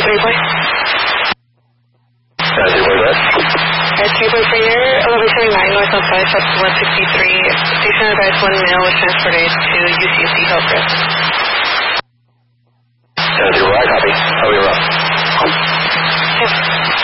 3 point. 3 point, go ahead. 3 point for your 1179 North Southwest up to 163. Station advised 1 male was transported to UCC Hillcrest. 10-0, I copy. How are we rough? Yes.